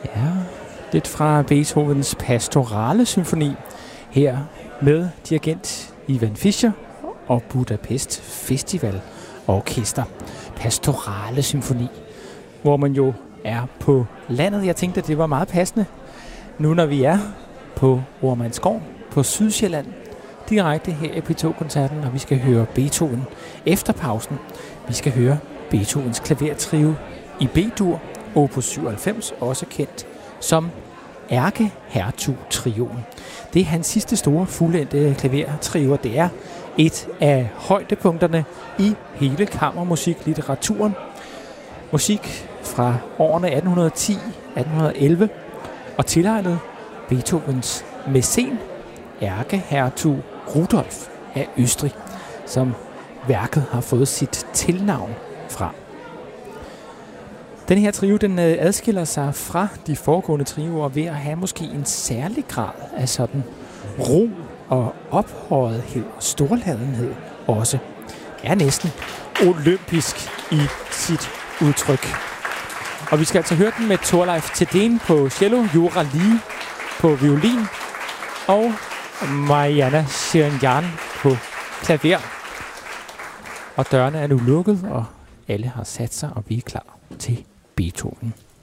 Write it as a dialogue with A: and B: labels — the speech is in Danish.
A: Ja, lidt fra Beethovens Pastorale Symfoni, her med dirigent Ivan Fischer og Budapest Festival Orkester. Pastorale Symfoni, hvor man jo er på landet. Jeg tænkte, at det var meget passende, nu når vi er på Ormandsgård på Sydsjælland, direkte her i P2-koncerten, og vi skal høre Beethoven efter pausen. Vi skal høre Beethovens klavertrio i B-dur, opus 97, også kendt som Ærkehertug-trioen. Det er hans sidste store fuldendte klavertrio. Det er et af højdepunkterne i hele kammermusiklitteraturen. Musik fra årene 1810-1811 og tilegnet Beethovens mæcen, ærkehertug Rudolf af Østrig, som værket har fået sit tilnavn fra. Den her trio, den adskiller sig fra de foregående trioer ved at have måske en særlig grad af sådan ro og ophøjethed og storladenhed også. Det er næsten olympisk i sit udtryk. Og vi skal altså høre den med Thorleif Thedéen på cello, Jura Lee på violin og Marianna Shirinyan på klaver. Og dørene er nu lukket, og alle har sat sig, og vi er klar til Beethoven.